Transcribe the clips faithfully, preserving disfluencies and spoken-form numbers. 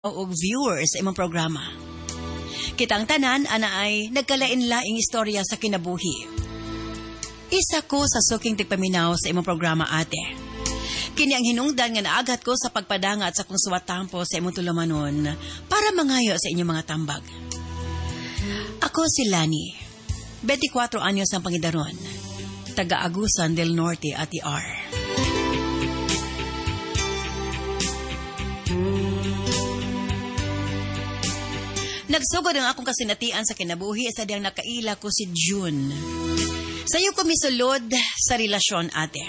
og viewers sa imong programa. Kitang tanan ana ay nagkalain-laing istorya sa kinabuhi. Isa ko sa suking tigpaminaw sa imong programa, ate. Kini ang hinungdan nga naagat ko sa pagpadangat sa kung suwatampo sa imong tulumanon para mangayo sa inyong mga tambag. Ako si Lani, twenty-four anyos ang pangidaron, taga Agusan del Norte, Ati R. Nagsugod ang akong kasinatian sa kinabuhi sa diyang nakaila ko si June. Sayo ko misulod sa relasyon, ate.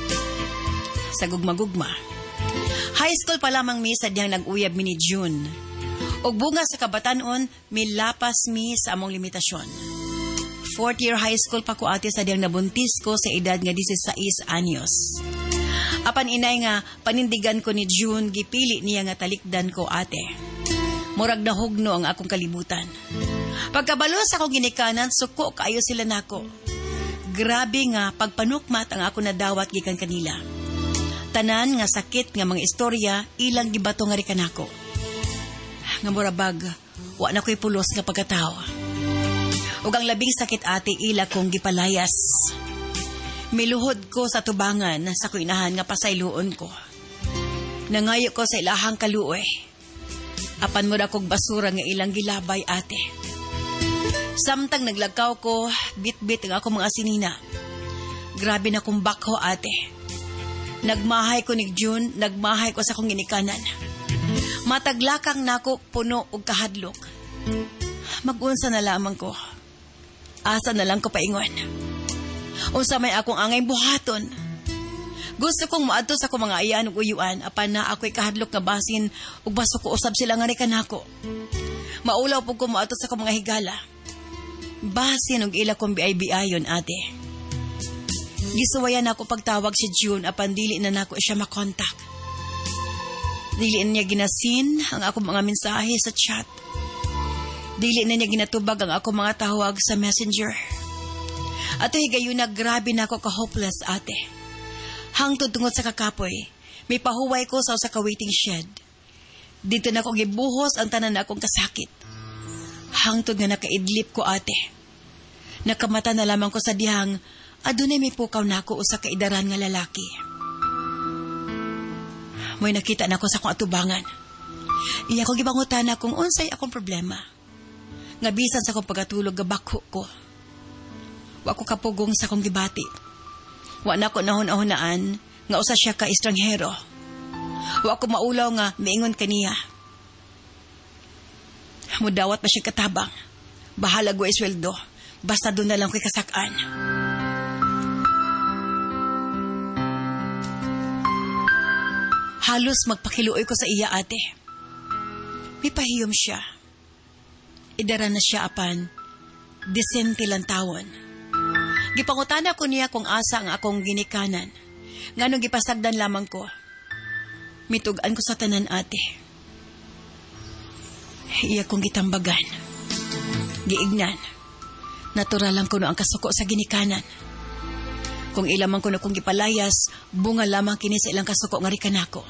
Sa gugma-gugma. High school pa lamang mi sa diyang nag-uyab mi ni June. Og bunga sa kabatanon, milapas mi sa among limitasyon. Fourth year high school pa ko, ate, sa diyang nabuntis ko sa edad nga sixteen anyos. Apan inay nga panindigan ko ni June, gipili niya nga talikdan ko, ate. Murag na hugno ang akong kalibutan. Pagkabalo sa akong ginikanan, suko kaayo sila nako. Grabe nga pagpanukmat ang ako nadawat gikan kanila. Tanan nga sakit nga mga istorya ilang gibato nga rikan ako. Nga murabag, wa na ko'y pulos nga pagkatao. Ug ang labing sakit, ate, ila kong gipalayas. Miluhod ko sa tubangan sa kuinahan nga pasayloon ko. Nangayo ko sa ilahang kaluoy. Apan mo na kong basura nga ilang gilabay, ate. Samtang naglagaw ko, bit-bit ang ako mga sinina. Grabe na kong bakho, ate. Nagmahay ko ni June, nagmahay ko sa kong ginikanan. Mataglakang nako puno og kahadlok. Mag-unsa na lamang ko. Asa na lang ko paingon. Unsa may akong angay buhaton. Gusto kong maadto sa akong mga ayan ug uyuan, apan na ako'y kahadlok nga basin ug baso ko usab sila nga ni kanako. Maulaw pug ko maadto sa akong mga higala. Basin ug ila kong biay-biayon, ate. Gisuwayan ako pagtawag si June, apan dili na nako siya makontak. Dili niya ginasin ang akong mga mensahe sa chat. Dili na niya ginatubag ang akong mga tawag sa messenger. Ato higayon na grabe na ako ka-hopeless, ate. Hangtod tungod sa kakapoy, may pahuway ko sa usa ka waiting shed. Dito na ko gibuhos ang tanan na akong kasakit. Hangtod nga nakaidlip ko, ate. Nakamata na lamang ko sa dihang, adunay may pukaw na ako usa ka idaran nga lalaki. Mo'y nakita na ako sa akong atubangan. Iya ko gibangutan na kung unsay akong problema. Nga bisan sa akong pagkatulog gabakho ko. Wa ko kapugong sa akong gibati. Wa na ko nahon-ahonaan nga usa siya ka estranghero. Wa ko maulaw nga miingon kaniya. Mudawat pa siya katabang. Bahala go isweldo. Basta doon na lang ko'y kasakaan. Halos magpakiluoy ko sa iya, ate. May pahiyom siya. Idara na siya, apan disente lang tawon. Gipangutana ko niya kung asa ang akong ginikanan. Nganong gipasagdan lamang ko. Mitugan ko sa tanan, ate. Iya kong gitambagan. Giignan. Natural lang ko no ang kasuko sa ginikanan. Kung ilamang ko na kong gipalayas, bunga lamang kini sa ilang kasuko nga rikanako.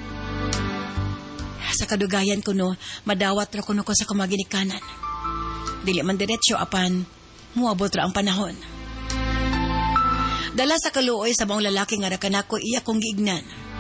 Sa kadugayan ko no, madawat ra ko no ko sa kumaginikanan. Dili man diretsyo, apan muabot ra ang panahon. Dala sa kaluoy sa mga lalaki nga rakanako, iya kong giignan.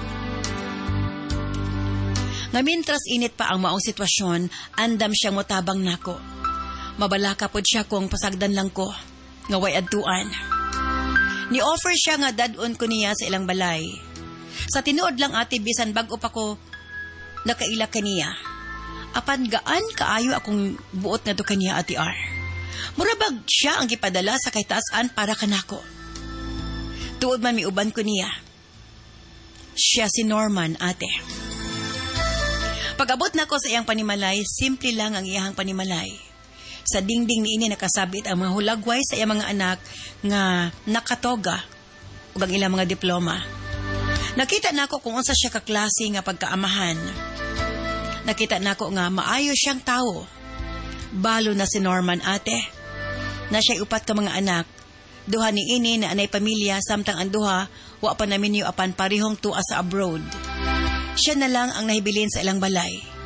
Nga mintras init pa ang maong sitwasyon, andam siyang motabang nako. Mabalaka pod siya kung pasagdan lang ko, nga way adtuan. Ni-offer siya nga dadon ko niya sa ilang balay. Sa tinuod lang, ate, bisan bago pa ko nakaila kaniya. Apan gaan kaayo akong buot nga to kaniya, ate R. Murabag siya ang gipadala sa kahitaasan para kanako. Tuod man miuban ko niya. Siya si Norman, ate. Pag-abot na ko sa iyang panimalay, simple lang ang iyang panimalay. Sa dingding ni ini nakasabit ang mga hulagway sa iyang mga anak nga nakatoga ug ang ilang mga diploma. Nakita nako kung unsa siya ka klase nga pagkaamahan. Nakita nako nga maayo siyang tawo. Balo na si Norman, ate. Na siya upat ka mga anak. Duha ni ini na anay pamilya, samtang ang duha wa pa namin yu apan parihong tua sa abroad. Siya na lang ang nahibilin sa ilang balay.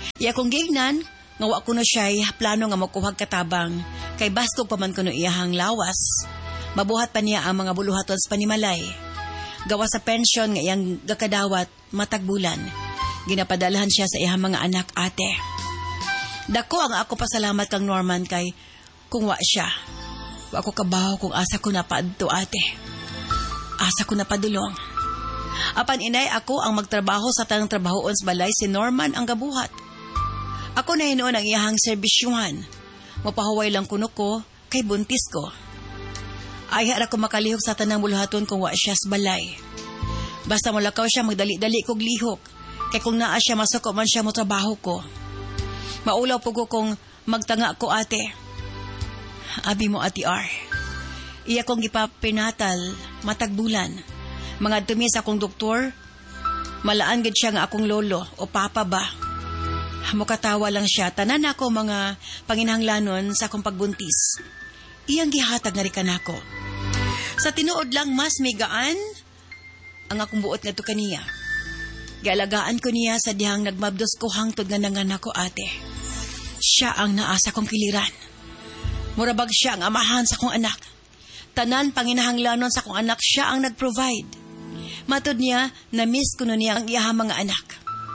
Iya kong gignan, nga wa ko no siya'y plano nga makuhag katabang, kay baskog pa man ko no iyahang lawas. Mabuhat pa niya ang mga buluhaton sa panimalay. Gawa sa pension nga iyang gakadawat, matagbulan. Ginapadalahan siya sa iyang mga anak ate. Dako ang ako pasalamat kang Norman kay kung wa siya. Wa ko kabaho kung asa ko napaadto ate. Asa ko napadulong. Apan inay ako ang magtrabaho sa tanang trabahoon sa balay, si Norman ang gabuhat. Ako na hinoon ang iyahang serbisyuhan. Mapahuway lang kuno ko kay buntis ko. Ay hara ko makalihok sa tanang buluhaton kung wa siya sa balay. Basta mulakaw siya magdali-dali kog lihok. Kay kung naa siya masuko man siya mo trabaho ko. Maulaw po ko kung magtanga ko ate. Abi mo ati R. Iya kong gipapinatal, matagbulan. Mga tumis akong doktor, malaan gid siya nga akong lolo o papa ba. Mukatawa lang siya, tanan ako mga panginahanglanon sa akong pagbuntis. Iyang gihatag nga rikan ako. Sa tinuod lang mas migaan ang akong buot nga to kaniya. Gialagaan ko niya sa dihang nagmabdos ko hangtod nga nanganak ko ate. Siya ang naasa kong kiliran. Murabag siya ang amahan sa kong anak. Tanan panginahanglanon sa kong anak, siya ang nag-provide. Matod niya, na-miss ko nun niya ang iyahang mga anak.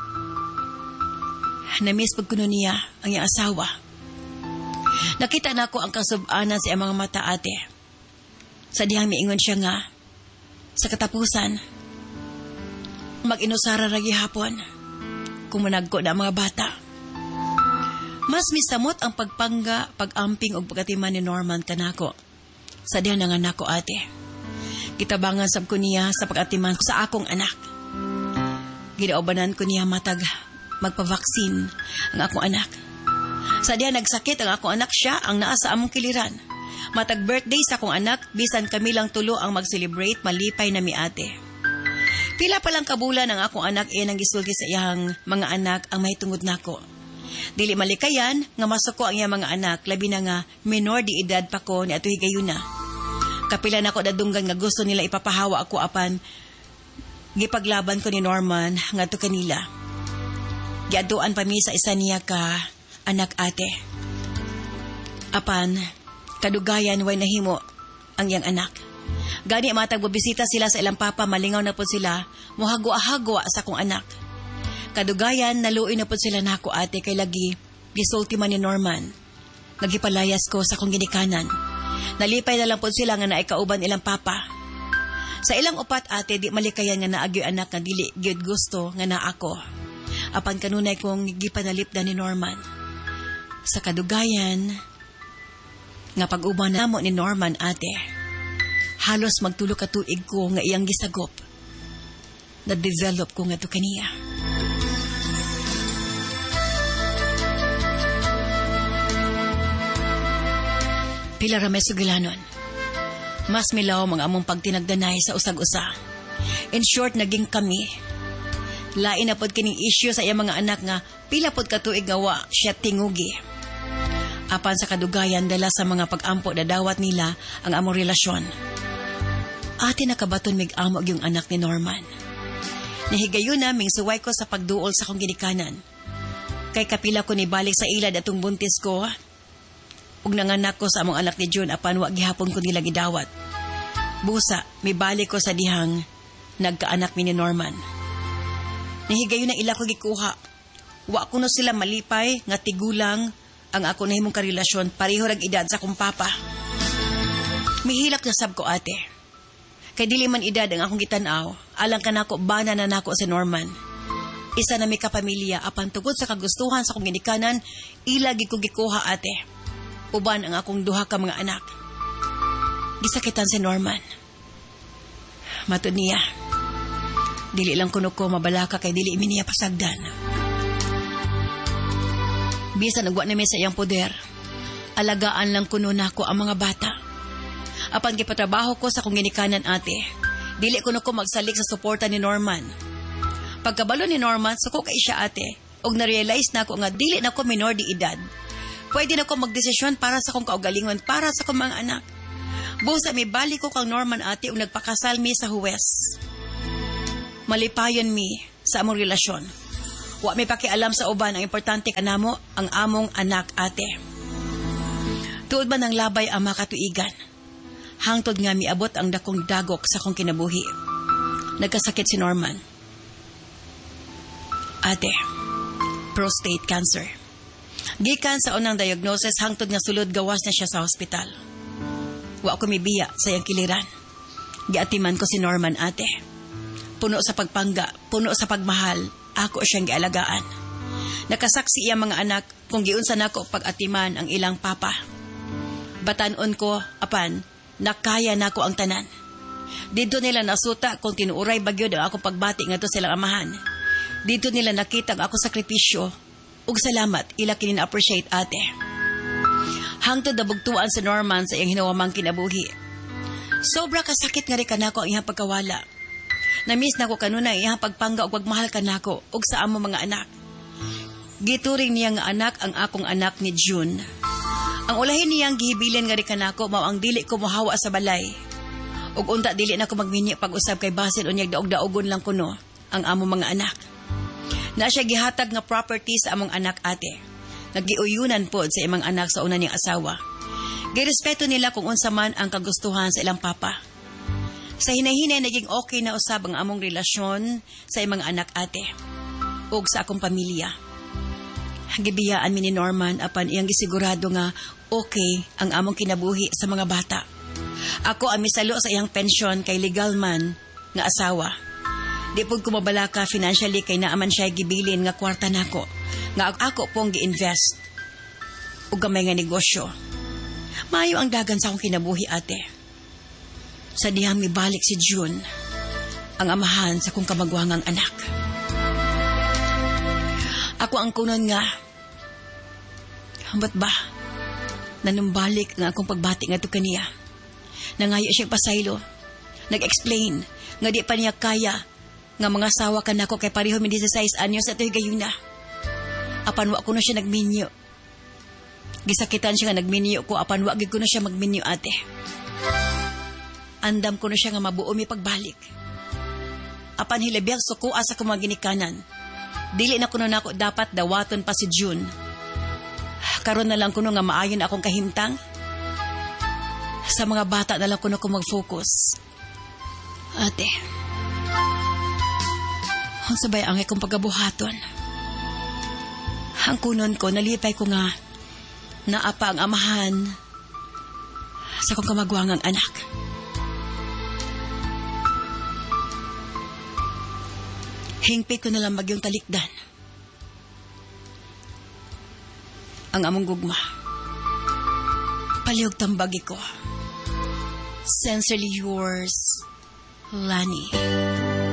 Na-miss pag ko nun niya ang iyang asawa. Nakita na ko ang kasubanan sa iyang mga mata ate. Sa dihang miingon siya nga, sa katapusan, mag-inusara ragi hapon, kumunagko na ang mga bata. Mas misamot ang pagpangga, pag-amping o pagkatiman ni Norman kanako. Sa diyan ng anak ko ate. Kitabangan sab ko niya sa pag-atiman ko sa akong anak. Ginaobanan ko niya matag magpavaksin ang akong anak. Sa diyan nagsakit ang akong anak, siya ang naa sa among kiliran. Matag birthday sa akong anak, bisan kami lang tulo ang mag-celebrate, malipay na mi ate. Pila pa lang kabulan ang akong anak iyan ang gisulti sa iyang mga anak ang may tungod nako. Dili malikayan nga masuko ang iyang mga anak, labi na nga minor di edad pa ko ni ato higayuna. Kapila na ko dadunggan nga gusto nila ipapahawa ako apan gipaglaban ko ni Norman nga to kanila. Giaduan pa mi sa isa niya ka anak ate. Apan kadugayan way nahimo ang iyang anak. Gani matag bobisita sila sa ilang papa, malingaw na po sila, muhagwa-hagwa sa kong anak. Kadugayan, naluoy na po sila nako ate kay lagi, gisulti man ni Norman. Nagipalayas ko sa kong ginikanan. Nalipay na lang po sila nga naikauban ilang papa. Sa ilang upat ate, di malikayan nga naagyo anak nga dili gyud gusto nga naa ako. Apan kanunay kong gipanalipdan ni Norman. Sa kadugayan, nga pag-uban namo ni Norman ate, halos magtulo ka tuig ko nga iyang gisagop. Na-develop ko nga to kaniya. Pila ra may sugilanon. Mas milaw mga among pagtinagdanay sa usag-usa. In short, naging kami. Lain na pod kining issue sa iyang mga anak nga pila pod katuig nga wa siya tingugi. Apan sa kadugayan dala sa mga pag-ampo na dawat nila ang among relasyon. Ate nakabaton mig amog yung anak ni Norman. Nahigayon na ming suway ko sa pagduol sa kong ginikanan. Kay kapila ko ni balik sa ilad atong buntis ko, ug nanganak ko sa among anak ni June apan wa gihapon ko nila gidawat. Busa, may balik ko sa dihang nagkaanak mi ni Norman. Nahigayon na ila ko gikuha. Wa ko no sila malipay nga tigulang ang ako nahimong karelasyon, pareho rag edad sa kong papa. Mihilak na sab ko ate. Kay dili man edad ang akong gitanaw, alang ka nako bana na nako si Norman. Isa na may kapamilya apan tugod sa kagustuhan sa akong ginikanan, ila gid ko gikuha ate. Uban ang akong duha ka mga anak. Gisakitan si Norman. Matud niya, dili lang kuno ko mabalaka kay dili mi niya pasagdan. Bisan nagwa na mi sa iyang poder, alagaan lang kuno nako ang mga bata. Apan gipatrabaho ko sa kong ginikanan ate, dili kuno ko magsalik sa suporta ni Norman. Pagkabalo ni Norman, suko kay siya ate, og na-realize na ko nga dili na ko minor di edad. Pwede na ko magdesisyon para sa kong kaugalingon, para sa kong mga anak. Busa may balik ko kang Norman ate o nagpakasal mi sa huwes. Malipayon mi sa among relasyon. Wa may pakialam sa uban, ang importante kanamo ang among anak, ate. Tuod man ang labay ang makatuigan. Hangtod nga miabot ang dakong dagok sa kong kinabuhi. Nagkasakit si Norman. Ate, prostate cancer. Gikan sa unang diagnosis, hangtod nga sulod gawas na siya sa hospital. Wa ko mibiya sa iyang kiliran. Giatiman ko si Norman, ate. Puno sa pagpangga, puno sa pagmahal, ako siyang gialagaan. Nakasaksi iya mga anak kung giunsa nako pag-atiman ang ilang papa. Batanon ko, apan, nakaya nako ang tanan. Dito nila nasuta kung tinuuray bagyo ang akong pagbati nga to silang amahan. Dito nila nakita ang akong sakripisyo ug salamat ila kini na-appreciate, ate. Hangtod nabugtuan sa Norman sa iyang hinawamang kinabuhi. Sobra kasakit nga rin kanako ang iyang pagkawala. Namiss na ko kanuna ang iyang pagpangga ug pagmahal kanako ug sa amo mga anak. Gituring niya nga anak ang akong anak ni June. Ang ulahin niyang gihibilin nga rin kanako mao ang dili ko mohawa sa balay. Ug unta dili na ko magminyo pag-usab kay basin unyag daog-daogon lang kuno ang amo mga anak. Na siya gihatag nga property sa among anak, ate. Nagiuyunan pod sa imong anak sa una niyang asawa. Girespeto nila kung unsa man ang kagustuhan sa ilang papa. Sa hinahinay naging okay na usab ang among relasyon sa imong anak, ate. Ug sa akong pamilya. Gibiyaan mi ni Norman apan iyang gisigurado nga okay ang among kinabuhi sa mga bata. Ako ang misalo sa iyang pensyon kay legal man nga asawa. Di pud ko mabalaka financially kay naaman siya gibilin nga kwarta nako nga ako pong gi-invest ug gamay nga negosyo. Maayo ang dagan sa akong kinabuhi, ate. Sa dihang mibalik si June, ang amahan sa kong kamagwangang anak. Ako ang kunon nga, ba't ba, nanumbalik ang akong pagbati nga to kaniya. Nangayo siyang pasaylo, nag-explain nga di pa niya kaya nga mga sawa ka nako kay pareho mi sixteen anyos at gayuna. Apan wa ko na siya nagminyo. Gisakitan siya nga nagminyo ko apan wa gid ko na siya magminyo, ate. Andam ko na siya nga mabuo mi pagbalik. Apan hilabiyang sukuha sa kumang ginikanan. Dili na kuno nako dapat dawaton pa si June. Karon na lang kuno nga maayon akong kahimtang. Sa mga bata na lang kuno ko mag-focus. Ate, ang sabay ang akong pagabuhaton. Ang kunon ko, nalipay ko nga naapa ang amahan sa kong kamagwangang anak. Hingpit ko na lang bagyong talikdan. Ang among gugma. Palihog tambagi ko. Sincerely yours, Lani.